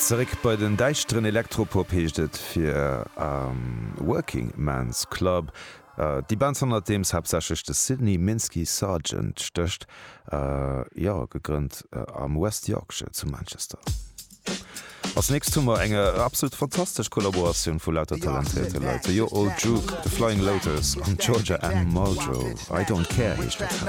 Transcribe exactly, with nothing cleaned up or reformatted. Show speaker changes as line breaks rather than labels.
Zurück bei den deichtren Elektropop heeschtet fir ähm, Working Man's Club. Äh, die Band an dems habsachech de Sydney Minsky Sargent stöcht äh, ja gegrünnt äh, am West Yorkshire zu Manchester. Als nächst hummer enge absolut fantastisch Kollaboration vu lauter talentierte Leute. Yo Old Duke, The Flying Lotus an Georgia and Muldrow. I don't care heecht dat.